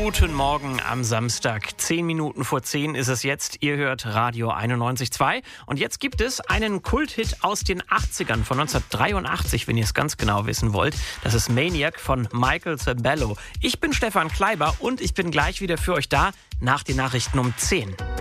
Guten Morgen am Samstag. 10 Minuten vor 10 ist es jetzt. Ihr hört Radio 91.2. Und jetzt gibt es einen Kulthit aus den 80ern von 1983, wenn ihr es ganz genau wissen wollt. Das ist Maniac von Michael Sembello. Ich bin Stefan Kleiber und ich bin gleich wieder für euch da nach den Nachrichten um 10.